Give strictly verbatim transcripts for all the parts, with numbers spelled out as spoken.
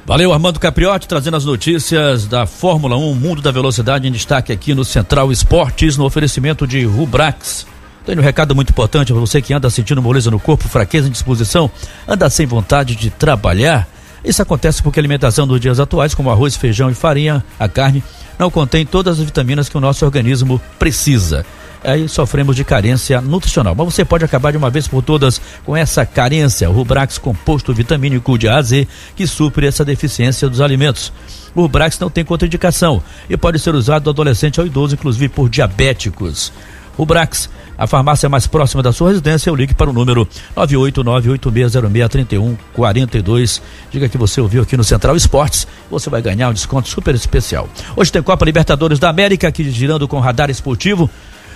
Valeu, Armando Capriotti, trazendo as notícias da Fórmula um, Mundo da Velocidade em destaque aqui no Central Esportes, no oferecimento de Rubrax. Tenho um recado muito importante para você que anda sentindo moleza no corpo, fraqueza, indisposição, anda sem vontade de trabalhar. Isso acontece porque a alimentação dos dias atuais, como arroz, feijão e farinha, a carne, não contém todas as vitaminas que o nosso organismo precisa. Aí sofremos de carência nutricional, mas você pode acabar de uma vez por todas com essa carência. O Rubrax, composto vitamínico de A a Z, que supre essa deficiência dos alimentos. O Rubrax não tem contraindicação e pode ser usado do adolescente ao idoso, inclusive por diabéticos. Rubrax, a farmácia mais próxima da sua residência, eu ligue para o número nove oito nove, oito seis zero seis, três um quatro dois. Diga que você ouviu aqui no Central Esportes, você vai ganhar um desconto super especial. Hoje tem Copa Libertadores da América, aqui girando com radar esportivo.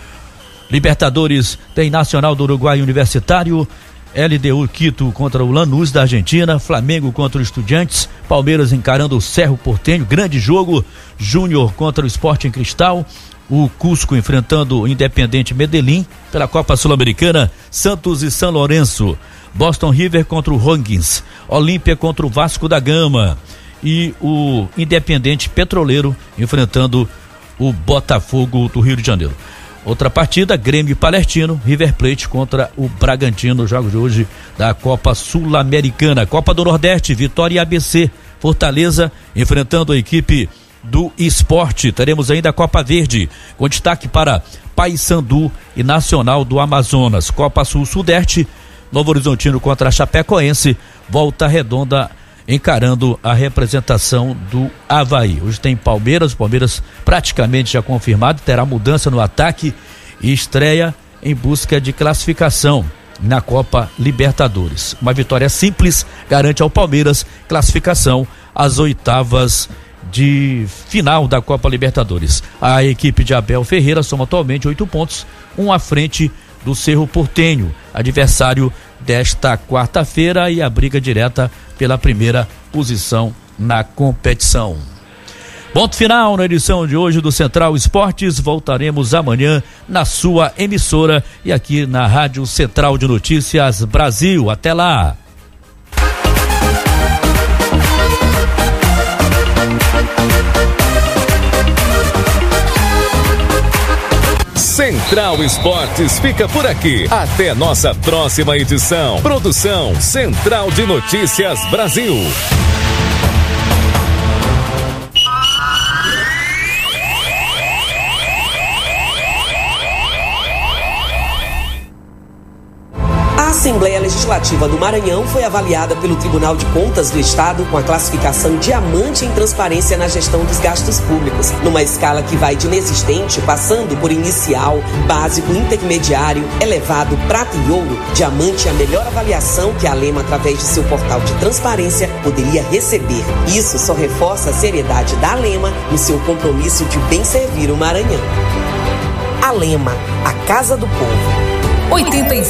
Libertadores tem Nacional do Uruguai Universitário, L D U Quito contra o Lanús da Argentina, Flamengo contra o Estudiantes, Palmeiras encarando o Cerro Porteño, grande jogo, Júnior contra o Sporting Cristal, o Cusco enfrentando o Independiente Medellín pela Copa Sul-Americana, Santos e São Lourenço, Boston River contra o Ronguins, Olímpia contra o Vasco da Gama e o Independiente Petroleiro enfrentando o Botafogo do Rio de Janeiro. Outra partida, Grêmio e Palestino, River Plate contra o Bragantino, jogos de hoje da Copa Sul-Americana. Copa do Nordeste, Vitória e A B C, Fortaleza enfrentando a equipe do Esporte. Teremos ainda a Copa Verde, com destaque para Paysandu e Nacional do Amazonas. Copa Sul-Sudeste, Novo Horizontino contra a Chapecoense, Volta Redonda encarando a representação do Avaí. Hoje tem Palmeiras, Palmeiras praticamente já confirmado, terá mudança no ataque e estreia em busca de classificação na Copa Libertadores. Uma vitória simples garante ao Palmeiras classificação às oitavas de final da Copa Libertadores. A equipe de Abel Ferreira soma atualmente oito pontos, um à frente do Cerro Porteño, adversário desta quarta-feira, e a briga direta pela primeira posição na competição. Ponto final na edição de hoje do Central Esportes. Voltaremos amanhã na sua emissora e aqui na Rádio Central de Notícias Brasil. Até lá! Central Esportes fica por aqui. Até nossa próxima edição. Produção Central de Notícias Brasil. A Assembleia Legislativa do Maranhão foi avaliada pelo Tribunal de Contas do Estado com a classificação diamante em transparência na gestão dos gastos públicos, numa escala que vai de inexistente, passando por inicial, básico, intermediário, elevado, prata e ouro. Diamante é a melhor avaliação que a Lema, através de seu portal de transparência, poderia receber. Isso só reforça a seriedade da Lema no seu compromisso de bem servir o Maranhão. A Lema, a Casa do Povo. oitenta e